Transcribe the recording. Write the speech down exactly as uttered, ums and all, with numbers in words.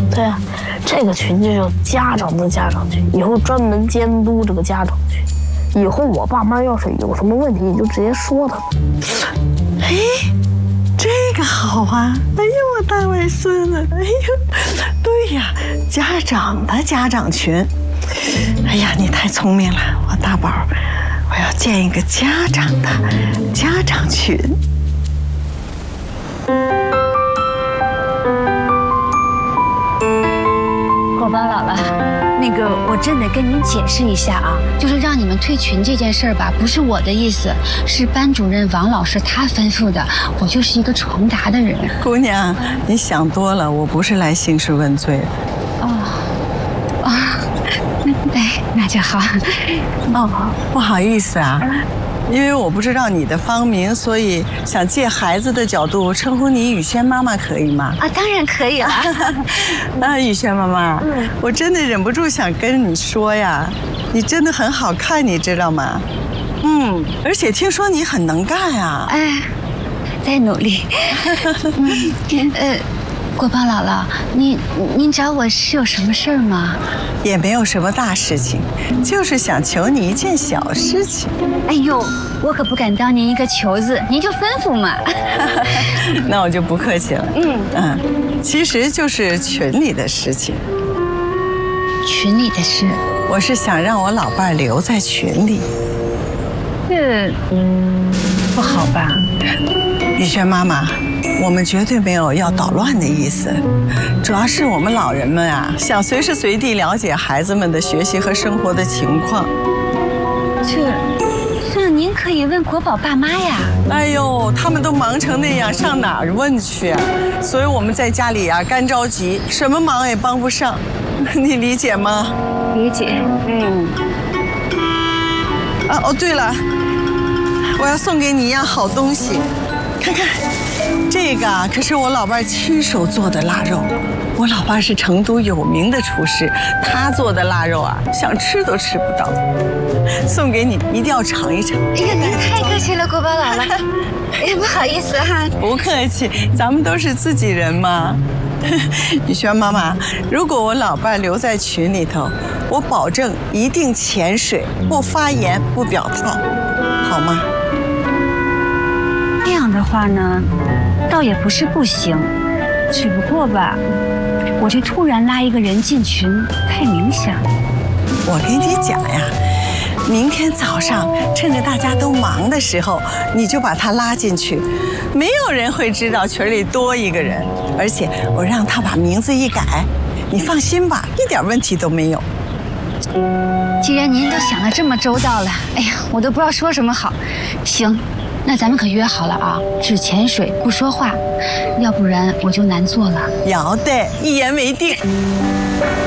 对啊，这个群就叫家长的家长群，以后专门监督这个家长群。以后我爸妈要是有什么问题，你就直接说他。 哎，这个好啊！哎呦，我大外孙子！哎呦，对呀，家长的家长群。哎呀，你太聪明了，我大宝，我要建一个家长的家长群。 果宝姥姥，那个我真得跟您解释一下啊，就是让你们退群这件事儿吧，不是我的意思，是班主任王老师他吩咐的，我就是一个传达的人。 姑娘，你想多了，我不是来兴师问罪的。 哦，啊，哎，那就好。 哦，不好意思啊。因为我不知道你的芳名，所以想借孩子的角度称呼你雨轩妈妈，可以吗？ 啊，当然可以了。 啊，雨轩妈妈，嗯，我真的忍不住想跟你说呀，你真的很好看，你知道吗？嗯，而且听说你很能干啊。 哎，在努力。嗯、呃，果宝姥姥，您您找我是有什么事儿吗？ 也没有什么大事情，就是想求你一件小事情。 哎呦，我可不敢当您一个球子，您就吩咐嘛。 那我就不客气了。 嗯嗯，其实就是群里的事情。 群里的事， 我是想让我老伴留在群里。 这不好吧？ 雨轩妈妈，我们绝对没有要捣乱的意思，主要是我们老人们啊，想随时随地了解孩子们的学习和生活的情况。 这，这您可以问国宝爸妈呀。 哎呦，他们都忙成那样，上哪儿问去啊？所以我们在家里啊，干着急，什么忙也帮不上，你理解吗？ 理解。 嗯。啊哦，对了，我要送给你一样好东西。看看，这个啊，可是我老伴亲手做的腊肉。我老伴是成都有名的厨师，他做的腊肉啊，想吃都吃不到。送给你，一定要尝一尝。 哎呀，您太客气了，国宝姥姥。哎，不好意思哈。 不客气，咱们都是自己人嘛。雨轩妈妈，如果我老伴留在群里头，我保证一定潜水，不发言，不表态，好吗？ 这样的话呢，倒也不是不行，只不过吧，我这突然拉一个人进群太明显了。 我跟你讲呀，明天早上趁着大家都忙的时候，你就把他拉进去，没有人会知道群里多一个人，而且我让他把名字一改，你放心吧，一点问题都没有。 既然您都想得这么周到了，哎呀，我都不知道说什么好。行，那咱们可约好了啊，只潜水不说话，要不然我就难做了。 要得，一言为定。